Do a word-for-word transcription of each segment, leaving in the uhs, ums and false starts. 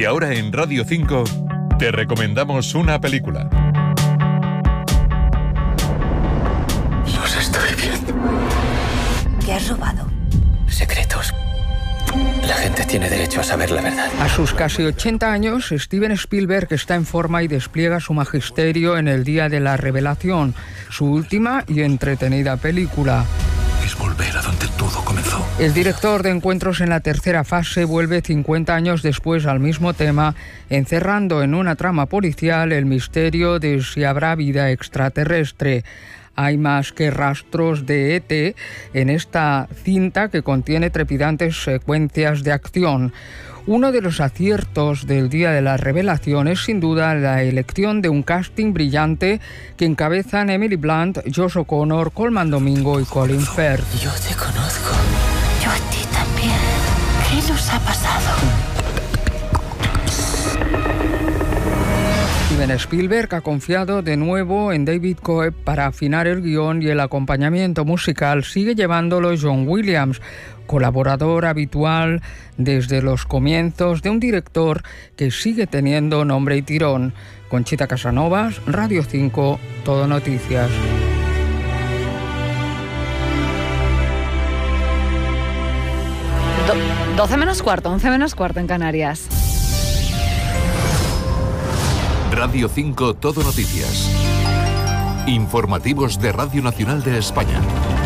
Y ahora en Radio cinco te recomendamos una película. Los estoy viendo. ¿Qué has robado? Secretos. La gente tiene derecho a saber la verdad. A sus casi ochenta años, Steven Spielberg está en forma y despliega su magisterio en El Día de la Revelación, su última y entretenida película. Es volver a donde todo comenzó. El director de Encuentros en la tercera fase vuelve cincuenta años después al mismo tema, encerrando en una trama policial el misterio de si habrá vida extraterrestre. Hay más que rastros de E T en esta cinta que contiene trepidantes secuencias de acción. Uno de los aciertos del Día de la Revelación es sin duda la elección de un casting brillante que encabezan Emily Blunt, Josh O'Connor, Colman Domingo y Colin Firth. Yo te conozco. Yo a ti también. ¿Qué nos ha pasado? Steven Spielberg ha confiado de nuevo en David Coeb para afinar el guión y el acompañamiento musical sigue llevándolo John Williams, colaborador habitual desde los comienzos de un director que sigue teniendo nombre y tirón. Conchita Casanovas, Radio cinco, Todo Noticias. Do- doce menos cuarto, once menos cuarto en Canarias. Radio cinco Todo Noticias. Informativos de Radio Nacional de España.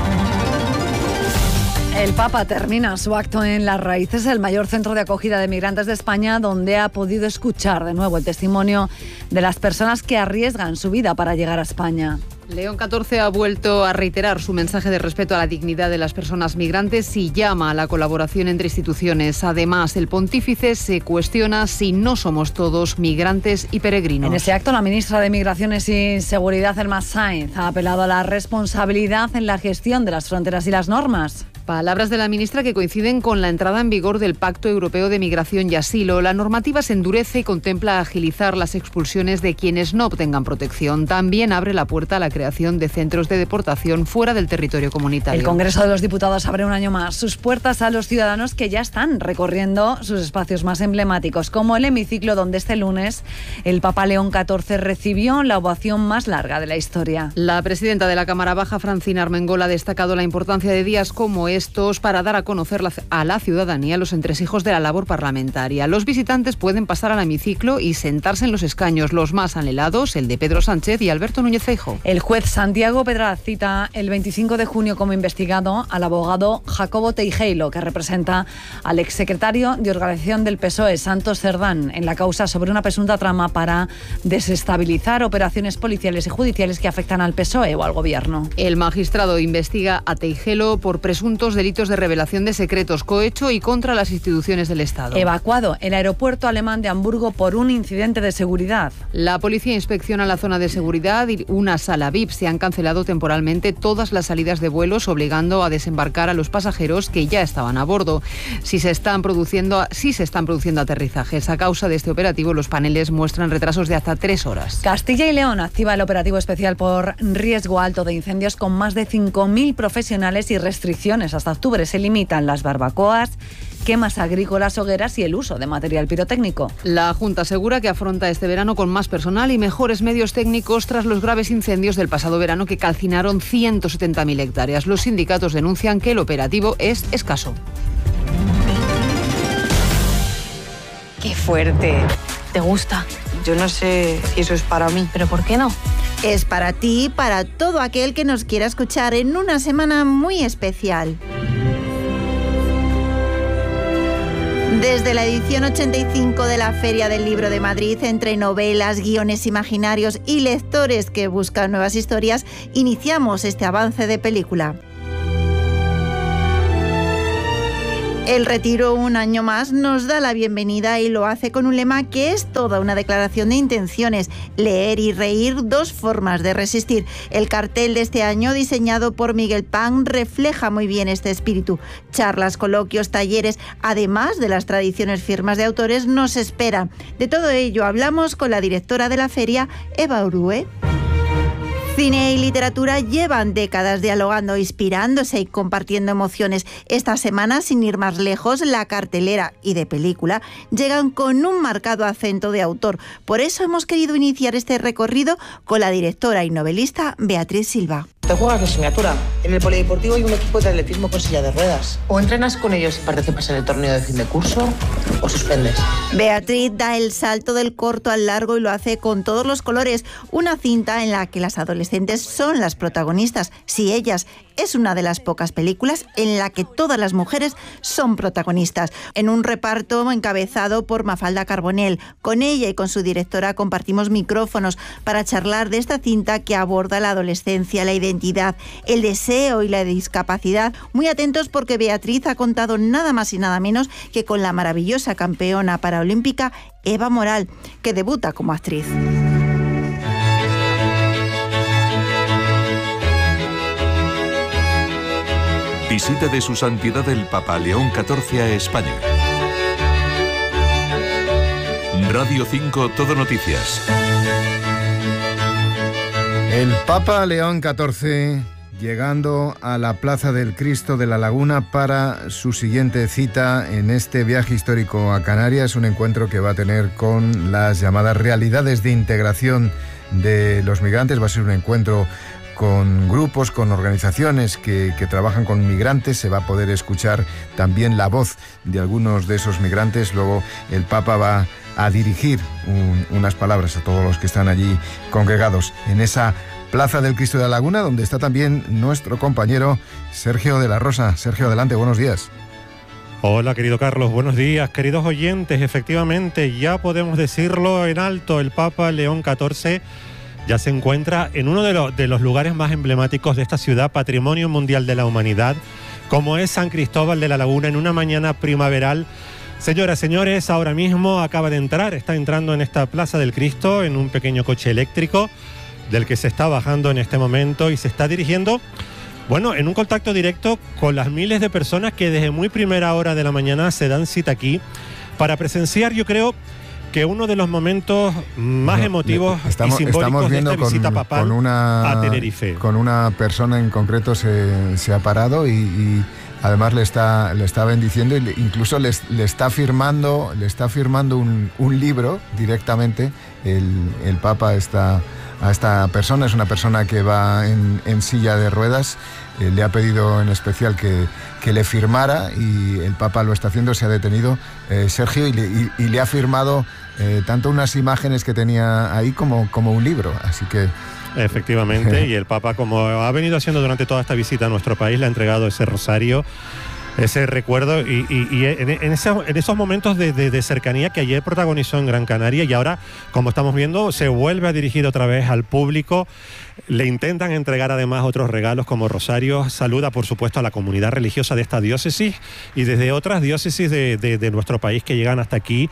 El Papa termina su acto en Las Raíces, el mayor centro de acogida de migrantes de España, donde ha podido escuchar de nuevo el testimonio de las personas que arriesgan su vida para llegar a España. León catorce ha vuelto a reiterar su mensaje de respeto a la dignidad de las personas migrantes y llama a la colaboración entre instituciones. Además, el pontífice se cuestiona si no somos todos migrantes y peregrinos. En ese acto, la ministra de Migraciones y Seguridad, Elma Sainz, ha apelado a la responsabilidad en la gestión de las fronteras y las normas. Palabras de la ministra que coinciden con la entrada en vigor del Pacto Europeo de Migración y Asilo. La normativa se endurece y contempla agilizar las expulsiones de quienes no obtengan protección. También abre la puerta a la creación de centros de deportación fuera del territorio comunitario. El Congreso de los Diputados abre un año más sus puertas a los ciudadanos que ya están recorriendo sus espacios más emblemáticos, como el hemiciclo donde este lunes el Papa León catorce recibió la ovación más larga de la historia. La presidenta de la Cámara Baja, Francina Armengol, ha destacado la importancia de días como estos para dar a conocer a la ciudadanía los entresijos de la labor parlamentaria. Los visitantes pueden pasar al hemiciclo y sentarse en los escaños, los más anhelados, el de Pedro Sánchez y Alberto Núñez Feijóo. El juez Santiago Pedraz cita el veinticinco de junio como investigado al abogado Jacobo Teijeiro, que representa al exsecretario de Organización del P S O E, Santos Cerdán, en la causa sobre una presunta trama para desestabilizar operaciones policiales y judiciales que afectan al P S O E o al gobierno. El magistrado investiga a Teijeiro por presuntos delitos de revelación de secretos, cohecho y contra las instituciones del Estado. Evacuado el aeropuerto alemán de Hamburgo por un incidente de seguridad. La policía inspecciona la zona de seguridad y una sala V I P. Se han cancelado temporalmente todas las salidas de vuelos, obligando a desembarcar a los pasajeros que ya estaban a bordo. Si se están produciendo, si se están produciendo aterrizajes. A causa de este operativo, los paneles muestran retrasos de hasta tres horas. Castilla y León activa el operativo especial por riesgo alto de incendios con más de cinco mil profesionales y restricciones. Hasta octubre se limitan las barbacoas, quemas agrícolas, hogueras y el uso de material pirotécnico. La Junta asegura que afronta este verano con más personal y mejores medios técnicos tras los graves incendios del pasado verano que calcinaron ciento setenta mil hectáreas. Los sindicatos denuncian que el operativo es escaso. ¡Qué fuerte! ¿Te gusta? Yo no sé si eso es para mí. ¿Pero por qué no? Es para ti y para todo aquel que nos quiera escuchar en una semana muy especial. Desde la edición ochenta y cinco de la Feria del Libro de Madrid, entre novelas, guiones imaginarios y lectores que buscan nuevas historias, iniciamos este avance de película. El Retiro, un año más, nos da la bienvenida y lo hace con un lema que es toda una declaración de intenciones: leer y reír, dos formas de resistir. El cartel de este año, diseñado por Miguel Pan, refleja muy bien este espíritu. Charlas, coloquios, talleres, además de las tradiciones firmas de autores, nos esperan. De todo ello hablamos con la directora de la feria, Eva Urue. Cine y literatura llevan décadas dialogando, inspirándose y compartiendo emociones. Esta semana, sin ir más lejos, la cartelera y de película llegan con un marcado acento de autor. Por eso hemos querido iniciar este recorrido con la directora y novelista Beatriz Silva. Te juegas la asignatura. En el polideportivo hay un equipo de atletismo con silla de ruedas. O entrenas con ellos y participas en el torneo de fin de curso, o suspendes. Beatriz da el salto del corto al largo y lo hace con todos los colores. Una cinta en la que las adolescentes son las protagonistas. Si ellas, es una de las pocas películas en la que todas las mujeres son protagonistas. En un reparto encabezado por Mafalda Carbonell. Con ella y con su directora compartimos micrófonos para charlar de esta cinta que aborda la adolescencia, la identidad, el deseo y la discapacidad. Muy atentos porque Beatriz ha contado nada más y nada menos que con la maravillosa campeona paraolímpica Eva Moral, que debuta como actriz. Visita de su santidad el Papa León catorce a España. Radio cinco Todo Noticias. El Papa León catorce llegando a la Plaza del Cristo de la Laguna para su siguiente cita en este viaje histórico a Canarias, un encuentro que va a tener con las llamadas realidades de integración de los migrantes. Va a ser un encuentro con grupos, con organizaciones que, que trabajan con migrantes. Se va a poder escuchar también la voz de algunos de esos migrantes. Luego el Papa va a dirigir un, unas palabras a todos los que están allí congregados en esa Plaza del Cristo de la Laguna, donde está también nuestro compañero Sergio de la Rosa. Sergio, adelante, buenos días. Hola, querido Carlos, buenos días, queridos oyentes. Efectivamente, ya podemos decirlo en alto, el Papa León catorce ya se encuentra en uno de, lo, de los lugares más emblemáticos de esta ciudad, Patrimonio Mundial de la Humanidad, como es San Cristóbal de la Laguna, en una mañana primaveral. Señoras, señores, ahora mismo acaba de entrar, está entrando en esta Plaza del Cristo en un pequeño coche eléctrico del que se está bajando en este momento y se está dirigiendo, bueno, en un contacto directo con las miles de personas que desde muy primera hora de la mañana se dan cita aquí para presenciar, yo creo, que uno de los momentos más no, emotivos estamos, y simbólicos de esta con, visita papal con una, a Tenerife. Con una persona en concreto se, se ha parado y, y además le está, le está bendiciendo e incluso le, le está firmando, le está firmando un, un libro directamente. El, el Papa está a esta persona, es una persona que va en, en silla de ruedas. Eh, le ha pedido en especial que, que le firmara y el Papa lo está haciendo. Se ha detenido eh, Sergio y le, y, y le ha firmado eh, tanto unas imágenes que tenía ahí como, como un libro, así que... Efectivamente, y el Papa, como ha venido haciendo durante toda esta visita a nuestro país, le ha entregado ese rosario, ese recuerdo y, y, y en, en, ese, en esos momentos de, de, de cercanía que ayer protagonizó en Gran Canaria y ahora, como estamos viendo, se vuelve a dirigir otra vez al público. Le intentan entregar además otros regalos como rosarios. Saluda, por supuesto, a la comunidad religiosa de esta diócesis y desde otras diócesis de, de, de nuestro país que llegan hasta aquí.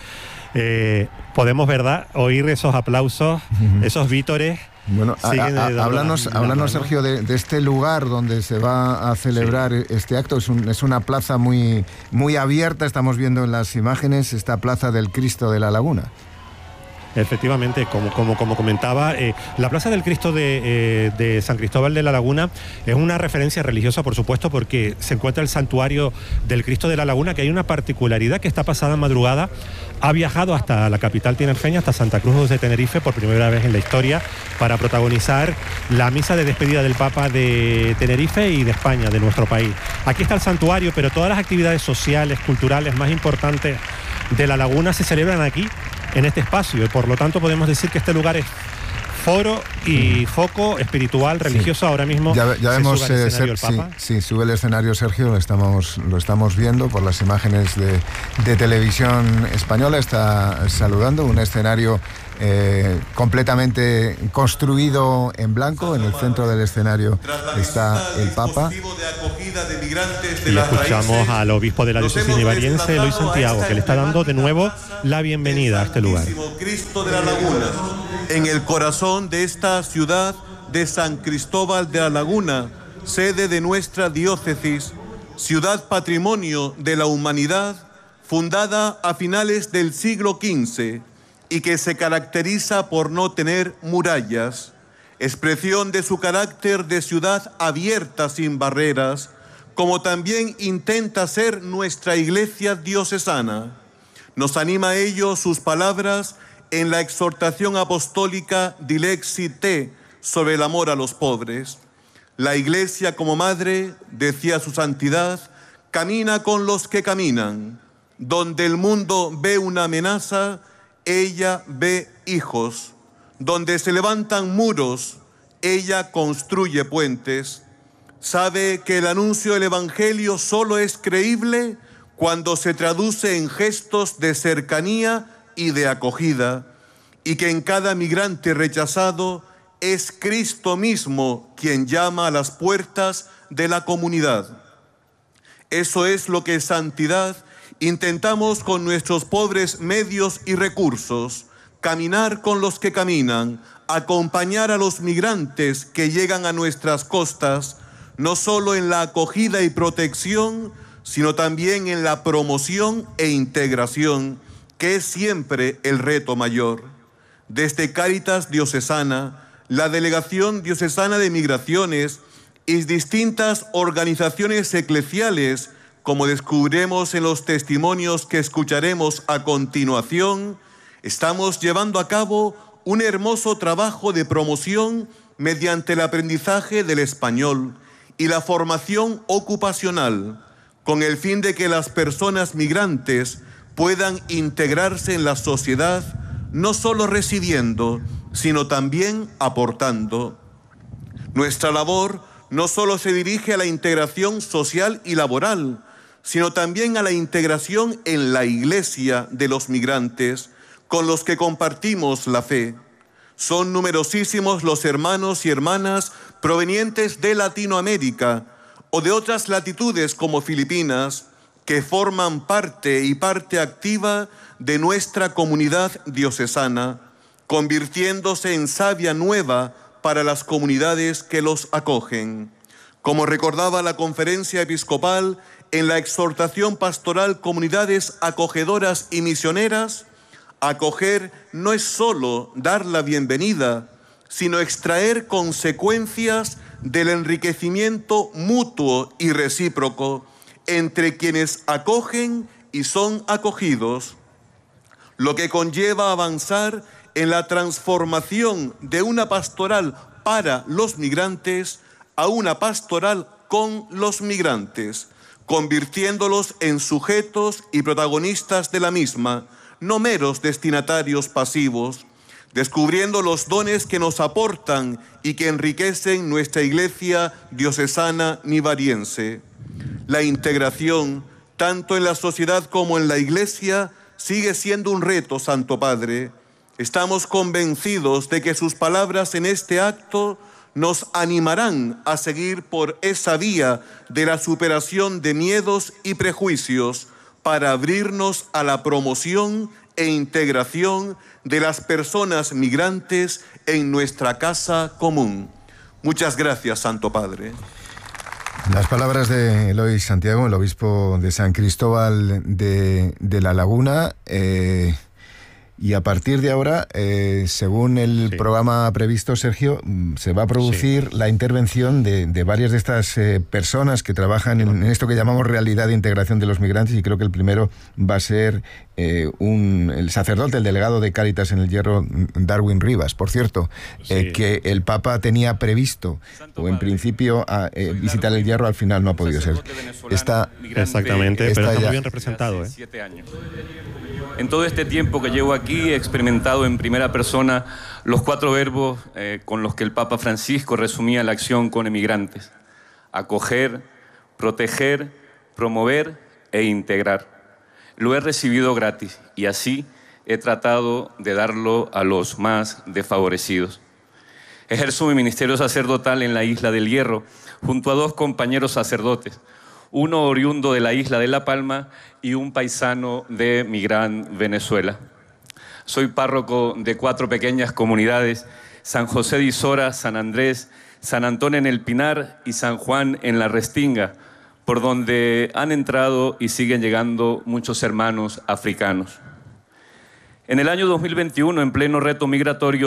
Eh, podemos, ¿verdad?, oír esos aplausos, uh-huh. esos vítores. Bueno, a, a, háblanos, la, háblanos la Sergio, de, de este lugar donde se va a celebrar sí. este acto. Es, un, es una plaza muy, muy abierta, estamos viendo en las imágenes esta Plaza del Cristo de la Laguna. Efectivamente, como, como, como comentaba, eh, la Plaza del Cristo de, eh, de San Cristóbal de la Laguna es una referencia religiosa, por supuesto, porque se encuentra el santuario del Cristo de la Laguna, que hay una particularidad que esta pasada madrugada ha viajado hasta la capital tinerfeña, hasta Santa Cruz de Tenerife, por primera vez en la historia, para protagonizar la misa de despedida del Papa de Tenerife y de España, de nuestro país. Aquí está el santuario, pero todas las actividades sociales, culturales más importantes de la Laguna se celebran aquí, en este espacio, y por lo tanto podemos decir que este lugar es foro y foco espiritual, religioso. Sí. Ahora mismo ya, ya vemos, se sube al escenario ser, el Papa. Sí, sí, sube el escenario Sergio, lo estamos, lo estamos viendo por las imágenes de, de televisión española. Está saludando un escenario eh, completamente construido en blanco. En el centro del escenario está el Papa. Y escuchamos al obispo de la diócesis nivariense, Eloy Santiago, que le está dando de nuevo la bienvenida a este lugar. Cristo de la Laguna, en el corazón de esta ciudad de San Cristóbal de la Laguna, sede de nuestra diócesis, ciudad patrimonio de la humanidad, fundada a finales del siglo quince y que se caracteriza por no tener murallas. expresión de su carácter de ciudad abierta sin barreras, como también intenta ser nuestra iglesia diocesana. Nos anima a ello sus palabras en la exhortación apostólica Dilexi Te sobre el amor a los pobres. La iglesia como madre, decía su santidad, camina con los que caminan. Donde el mundo ve una amenaza, ella ve hijos. Donde se levantan muros, ella construye puentes. Sabe que el anuncio del Evangelio solo es creíble cuando se traduce en gestos de cercanía y de acogida, y que en cada migrante rechazado es Cristo mismo quien llama a las puertas de la comunidad. Eso es lo que santidad intentamos con nuestros pobres medios y recursos: caminar con los que caminan, acompañar a los migrantes que llegan a nuestras costas, no solo en la acogida y protección, sino también en la promoción e integración, que es siempre el reto mayor. Desde Cáritas Diocesana, la Delegación Diocesana de Migraciones y distintas organizaciones eclesiales, como descubriremos en los testimonios que escucharemos a continuación, estamos llevando a cabo un hermoso trabajo de promoción mediante el aprendizaje del español y la formación ocupacional, con el fin de que las personas migrantes puedan integrarse en la sociedad, no solo recibiendo, sino también aportando. Nuestra labor no solo se dirige a la integración social y laboral, sino también a la integración en la iglesia de los migrantes, con los que compartimos la fe. Son numerosísimos los hermanos y hermanas provenientes de Latinoamérica o de otras latitudes como Filipinas, que forman parte y parte activa de nuestra comunidad diocesana, convirtiéndose en savia nueva para las comunidades que los acogen. Como recordaba la Conferencia Episcopal en la exhortación pastoral Comunidades Acogedoras y Misioneras, acoger no es solo dar la bienvenida, sino extraer consecuencias del enriquecimiento mutuo y recíproco entre quienes acogen y son acogidos, lo que conlleva avanzar en la transformación de una pastoral para los migrantes a una pastoral con los migrantes, convirtiéndolos en sujetos y protagonistas de la misma, no meros destinatarios pasivos, descubriendo los dones que nos aportan y que enriquecen nuestra iglesia diocesana nivariense. La integración, tanto en la sociedad como en la iglesia, sigue siendo un reto, Santo Padre. Estamos convencidos de que sus palabras en este acto nos animarán a seguir por esa vía de la superación de miedos y prejuicios para abrirnos a la promoción e integración de las personas migrantes en nuestra casa común. Muchas gracias, Santo Padre. Las palabras de Eloy Santiago, el obispo de San Cristóbal de, de la Laguna. Eh, y a partir de ahora, eh, según el sí. programa previsto, Sergio, se va a producir sí. la intervención de, de varias de estas eh, personas que trabajan en, en esto que llamamos realidad de integración de los migrantes, y creo que el primero va a ser eh, un, el sacerdote, el delegado de Cáritas en el Hierro, Darwin Rivas. Por cierto, sí. eh, que el Papa tenía previsto, Santo o en Padre. principio, a, eh, visitar el Hierro, al final no ha podido ser. Está, Exactamente, está pero está ya. muy bien representado. ¿eh? Siete años. En todo este tiempo que llevo aquí he experimentado en primera persona los cuatro verbos eh, con los que el Papa Francisco resumía la acción con emigrantes: acoger, proteger, promover e integrar. Lo he recibido gratis y así he tratado de darlo a los más desfavorecidos. Ejerzo mi ministerio sacerdotal en la isla del Hierro junto a dos compañeros sacerdotes, uno oriundo de la isla de La Palma y un paisano de mi gran Venezuela. Soy párroco de cuatro pequeñas comunidades: San José de Isora, San Andrés, San Antonio en el Pinar y San Juan en la Restinga, por donde han entrado y siguen llegando muchos hermanos africanos. En el año dos mil veintiuno, en pleno reto migratorio,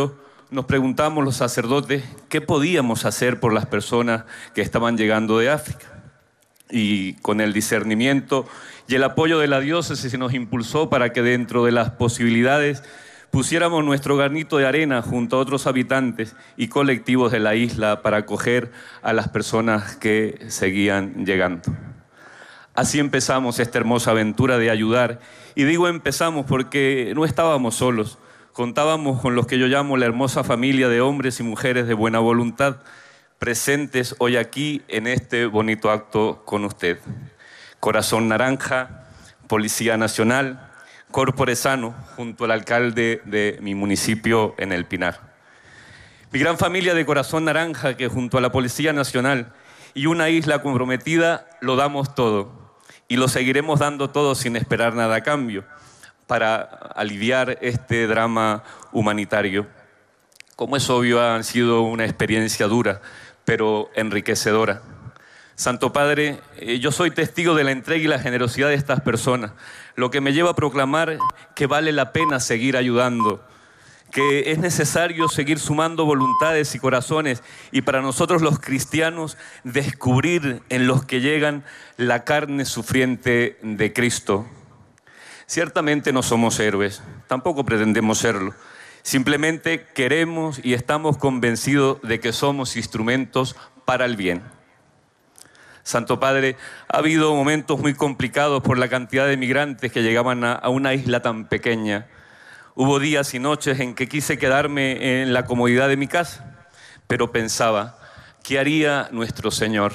nos preguntamos los sacerdotes qué podíamos hacer por las personas que estaban llegando de África. Y con el discernimiento y el apoyo de la diócesis se nos impulsó para que dentro de las posibilidades pusiéramos nuestro granito de arena junto a otros habitantes y colectivos de la isla para acoger a las personas que seguían llegando. Así empezamos esta hermosa aventura de ayudar, y digo empezamos porque no estábamos solos, contábamos con los que yo llamo la hermosa familia de hombres y mujeres de buena voluntad, presentes hoy aquí en este bonito acto con usted. Corazón Naranja, Policía Nacional, Corpore Sano, junto al alcalde de mi municipio en El Pinar. Mi gran familia de Corazón Naranja, que junto a la Policía Nacional y una isla comprometida, lo damos todo. Y lo seguiremos dando todo sin esperar nada a cambio, para aliviar este drama humanitario. Como es obvio, ha sido una experiencia dura, pero enriquecedora. Santo Padre, eh, yo soy testigo de la entrega y la generosidad de estas personas, lo que me lleva a proclamar que vale la pena seguir ayudando, que es necesario seguir sumando voluntades y corazones, y para nosotros los cristianos descubrir en los que llegan la carne sufriente de Cristo. Ciertamente no somos héroes, tampoco pretendemos serlo. Simplemente queremos y estamos convencidos de que somos instrumentos para el bien. Santo Padre, ha habido momentos muy complicados por la cantidad de migrantes que llegaban a, a una isla tan pequeña. Hubo días y noches en que quise quedarme en la comodidad de mi casa, pero pensaba, ¿qué haría nuestro Señor?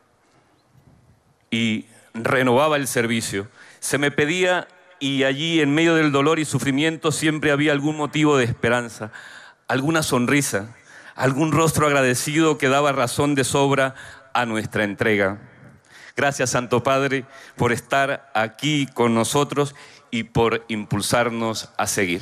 Y renovaba el servicio. Se me pedía, y allí en medio del dolor y sufrimiento siempre había algún motivo de esperanza, alguna sonrisa, algún rostro agradecido que daba razón de sobra a nuestra entrega. Gracias, Santo Padre, por estar aquí con nosotros y por impulsarnos a seguir.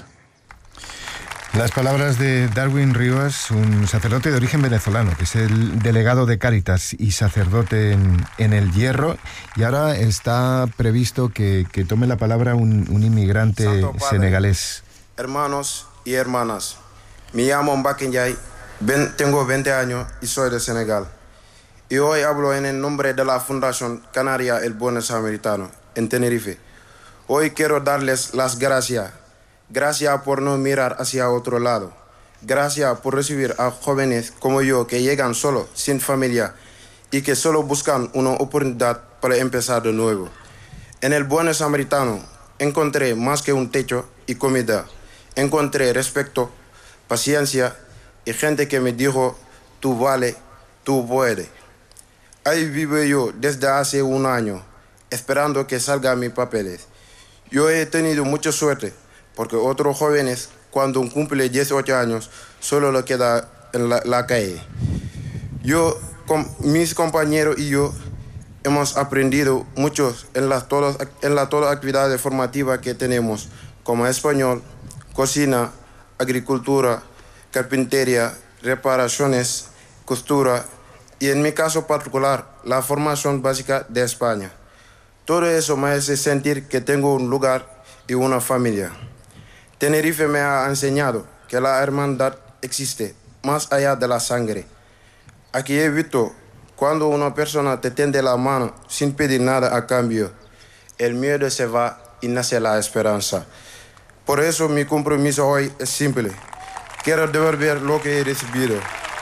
Las palabras de Darwin Rivas, un sacerdote de origen venezolano, que es el delegado de Cáritas y sacerdote en, en El Hierro, y ahora está previsto que, que tome la palabra un, un inmigrante Padre, senegalés. Hermanos y hermanas, me llamo Mbacké Ndiaye, tengo veinte años y soy de Senegal. Y hoy hablo en el nombre de la Fundación Canaria El Buen Samaritano, en Tenerife. Hoy quiero darles las gracias. Gracias por no mirar hacia otro lado. Gracias por recibir a jóvenes como yo que llegan solo, sin familia, y que solo buscan una oportunidad para empezar de nuevo. En El Buen Samaritano encontré más que un techo y comida. Encontré respeto, paciencia y gente que me dijo, tú vale, tú puedes. Ahí vivo yo desde hace un año, esperando que salgan mis papeles. Yo he tenido mucha suerte, porque otros jóvenes, cuando cumplen dieciocho años, solo le queda en la, la calle. Yo, con mis compañeros y yo, hemos aprendido mucho en las todas, en las todas las actividades formativas que tenemos, como español, cocina, agricultura, carpintería, reparaciones, costura, y en mi caso particular, la formación básica de España. Todo eso me hace sentir que tengo un lugar y una familia. Tenerife me ha enseñado que la hermandad existe más allá de la sangre. Aquí he visto cuando una persona te tiende la mano sin pedir nada a cambio, el miedo se va y nace la esperanza. Por eso mi compromiso hoy es simple. Quiero devolver lo que he recibido.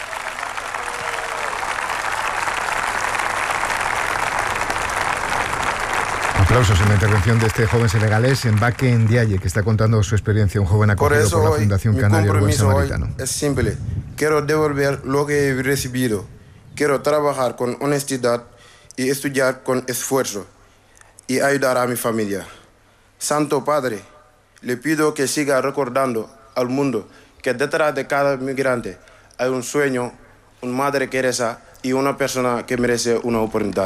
Aplausos en la intervención de este joven senegalés, Mbacké Ndiaye, que está contando su experiencia, un joven acogido por, por la Fundación Canaria El Buen Samaritano. Hoy es simple. Quiero devolver lo que he recibido. Quiero trabajar con honestidad y estudiar con esfuerzo y ayudar a mi familia. Santo Padre, le pido que siga recordando al mundo que detrás de cada migrante hay un sueño, una madre Teresa y una persona que merece una oportunidad.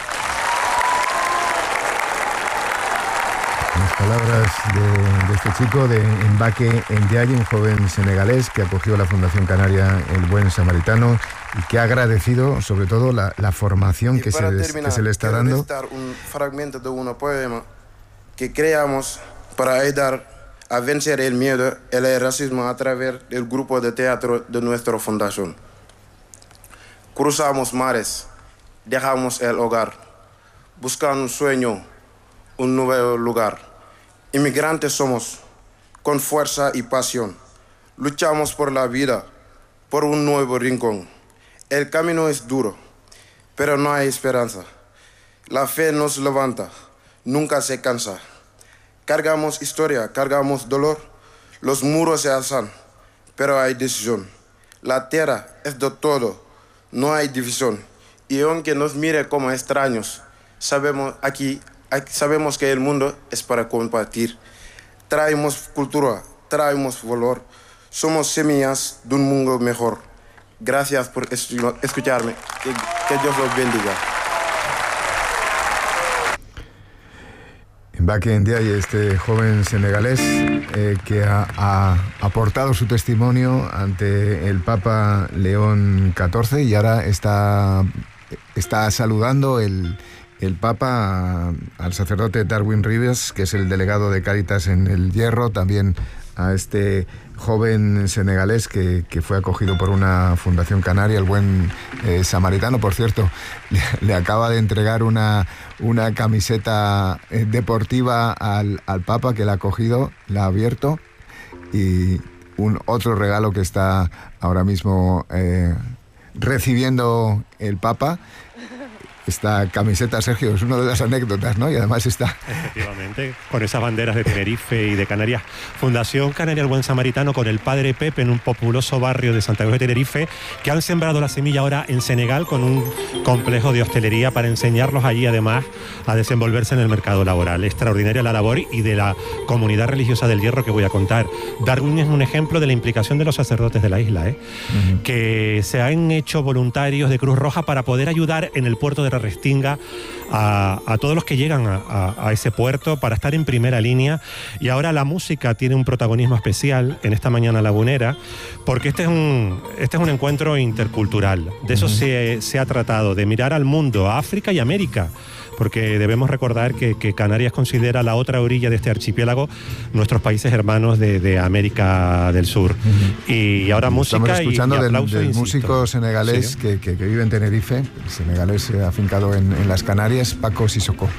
Las palabras de, de este chico, de Mbacké Ndiaye, un joven senegalés que acogió la Fundación Canaria El Buen Samaritano y que ha agradecido sobre todo la, la formación que se, les, terminar, que se le está dando. Un fragmento de un poema que creamos para ayudar a vencer el miedo y el racismo a través del grupo de teatro de nuestra fundación. Cruzamos mares, dejamos el hogar, buscando un sueño, un nuevo lugar. Inmigrantes somos, con fuerza y pasión. Luchamos por la vida, por un nuevo rincón. El camino es duro, pero no hay esperanza. La fe nos levanta, nunca se cansa. Cargamos historia, cargamos dolor. Los muros se alzan, pero hay decisión. La tierra es de todo, no hay división. Y aunque nos mire como extraños, sabemos aquí, aquí sabemos que el mundo es para compartir. Traemos cultura, traemos valor. Somos semillas de un mundo mejor. Gracias por escucharme. Que, que Dios los bendiga. Mbacké Ndiaye, este joven senegalés eh, que ha, ha aportado su testimonio ante el Papa León catorce y ahora está, está saludando el, el Papa a, al sacerdote Darwin Rivers, que es el delegado de Cáritas en El Hierro, también a este joven senegalés que, que fue acogido por una fundación canaria, el Buen eh, Samaritano. Por cierto, le, le acaba de entregar una, una camiseta eh, deportiva al, al Papa, que la ha cogido, la ha abierto, y un otro regalo que está ahora mismo eh, recibiendo el Papa. Esta camiseta, Sergio, es una de las anécdotas, ¿no? Y además está... Efectivamente, con esas banderas de Tenerife y de Canarias. Fundación Canaria El Buen Samaritano con el Padre Pepe en un populoso barrio de Santa Cruz de Tenerife, que han sembrado la semilla ahora en Senegal con un complejo de hostelería para enseñarlos allí además a desenvolverse en el mercado laboral. Extraordinaria la labor y de la comunidad religiosa del Hierro que voy a contar. Darwin es un ejemplo de la implicación de los sacerdotes de la isla, ¿eh? Uh-huh. Que se han hecho voluntarios de Cruz Roja para poder ayudar en el puerto de Restinga a, a todos los que llegan a, a, a ese puerto para estar en primera línea. Y ahora la música tiene un protagonismo especial en esta mañana lagunera, porque este es un, este es un encuentro intercultural. De eso uh-huh. se, se ha tratado, de mirar al mundo, a África y América, porque debemos recordar que, que Canarias considera la otra orilla de este archipiélago nuestros países hermanos de, de América del Sur. Uh-huh. Y ahora música. Estamos escuchando y, y del, del músico senegalés, ¿sí?, que, que, que vive en Tenerife, senegalés eh, afincado en, en las Canarias, Paco Sissoko.